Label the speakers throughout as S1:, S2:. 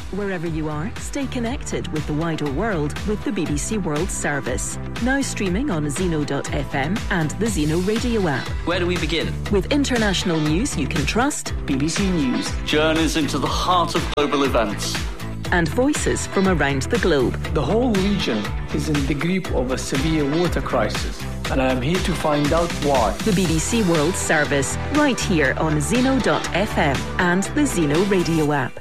S1: Wherever you are, stay connected with the wider world with the BBC World Service. Now streaming on Zeno.fm and the Zeno radio app.
S2: Where do we begin?
S1: With international news you can trust.
S2: BBC News. Journeys into the heart of global events.
S1: And voices from around the globe.
S3: The whole region is in the grip of a severe water crisis, and I am here to find out why.
S1: The BBC World Service, right here on Zeno.fm and the Zeno radio app.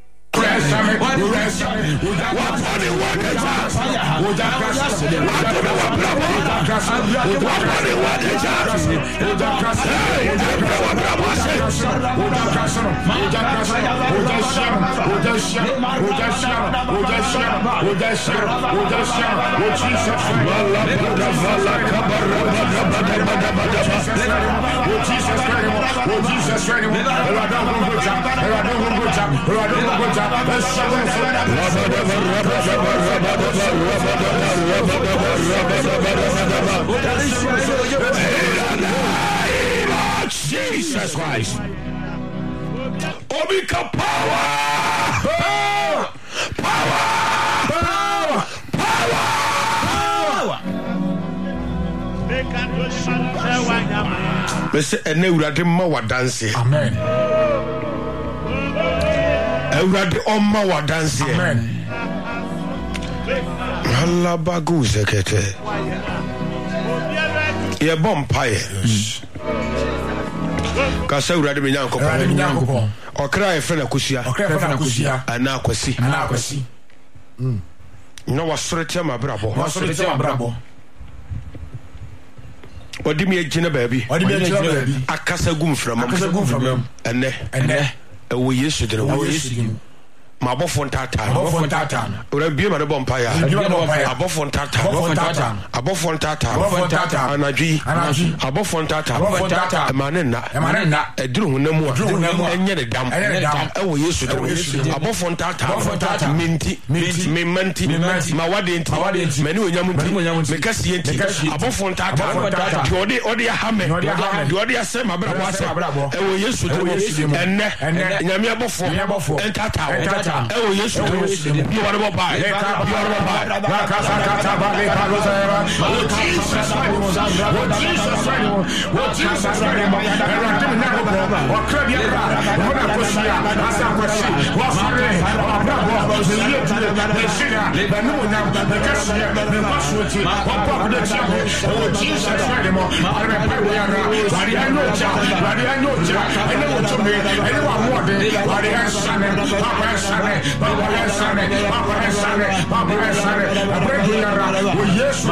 S4: Jesus Christ. Omika power. Mese ene urade ma wadanse.
S5: Amen.
S4: Urade omma wadanse.
S5: Amen.
S4: Allah bagu zekete. Ye bompaye. Kasa urade me nyankopon. Okra e frena kusia. Ana kwasi. No wasorete ma brabo. Odi me agina baabi. Akasa gum fram. Ene. Ewo Yesu de wo. Mabofon tata. Ora bie ma de bompaya. Abofon tata. Anadwi. Abofon tata. Emanena. Eduru hunamu a. Enye de dam. Ewo Yesu de wo. Abofon tata. Minti. Ma wade enti. Mani onyam enti. Me kasi enti. Abofon tata. Odi ahame. Odi asema brabo. Ewo Yesu de wo. Enne. Nyame abofo. Entata. Oh, yes, you are about by. Papa Sane, yes,